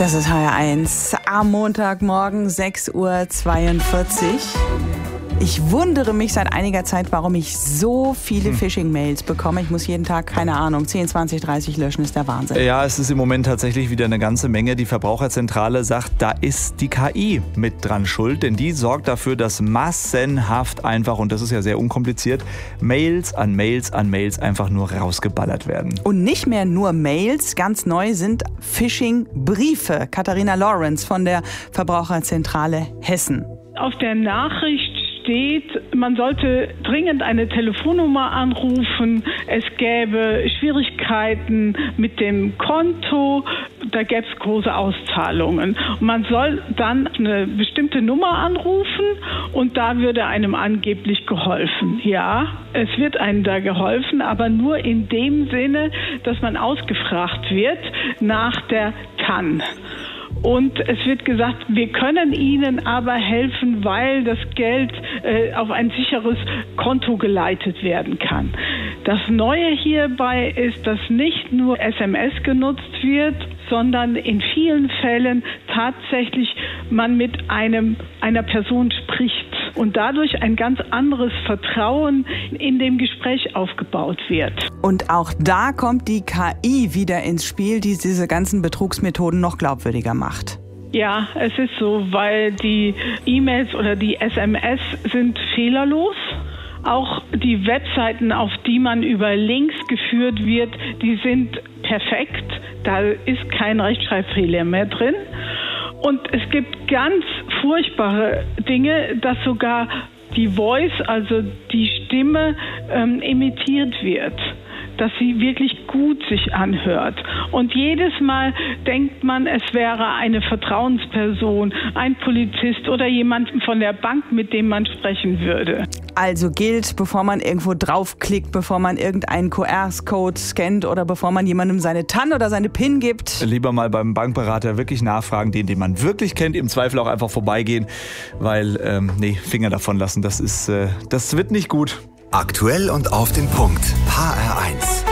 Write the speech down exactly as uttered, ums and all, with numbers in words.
Das ist H R eins am Montagmorgen, sechs Uhr zweiundvierzig. Ich wundere mich seit einiger Zeit, warum ich so viele hm. Phishing-Mails bekomme. Ich muss jeden Tag, keine Ahnung, zehn, zwanzig, dreißig löschen, ist der Wahnsinn. Ja, es ist im Moment tatsächlich wieder eine ganze Menge. Die Verbraucherzentrale sagt, da ist die K I mit dran schuld, denn die sorgt dafür, dass massenhaft einfach, und das ist ja sehr unkompliziert, Mails an Mails an Mails einfach nur rausgeballert werden. Und nicht mehr nur Mails, ganz neu sind Phishing-Briefe. Katharina Lorenz von der Verbraucherzentrale Hessen. Auf der Nachricht steht, man sollte dringend eine Telefonnummer anrufen, es gäbe Schwierigkeiten mit dem Konto, da gäbe es große Auszahlungen. Und man soll dann eine bestimmte Nummer anrufen und da würde einem angeblich geholfen. Ja, es wird einem da geholfen, aber nur in dem Sinne, dass man ausgefragt wird nach der T A N. Und es wird gesagt, wir können Ihnen aber helfen, weil das Geld äh, auf ein sicheres Konto geleitet werden kann. Das Neue hierbei ist, dass nicht nur S M S genutzt wird, sondern in vielen Fällen tatsächlich man mit einem, einer Person spricht und dadurch ein ganz anderes Vertrauen in dem Gespräch aufgebaut wird. Und auch da kommt die K I wieder ins Spiel, die diese ganzen Betrugsmethoden noch glaubwürdiger macht. Ja, es ist so, weil die E-Mails oder die S M S sind fehlerlos. Auch die Webseiten, auf die man über Links geführt wird, die sind perfekt. Da ist kein Rechtschreibfehler mehr drin. Und es gibt ganz furchtbare Dinge, dass sogar die Voice, also die Stimme, ähm, imitiert wird, dass sie wirklich gut sich anhört. Und jedes Mal denkt man, es wäre eine Vertrauensperson, ein Polizist oder jemand von der Bank, mit dem man sprechen würde. Also gilt, bevor man irgendwo draufklickt, bevor man irgendeinen Q R-Code scannt oder bevor man jemandem seine T A N oder seine PIN gibt. Lieber mal beim Bankberater wirklich nachfragen, den, den man wirklich kennt, im Zweifel auch einfach vorbeigehen, weil, ähm, nee, Finger davon lassen, das ist, äh, das wird nicht gut. Aktuell und auf den Punkt. H R eins.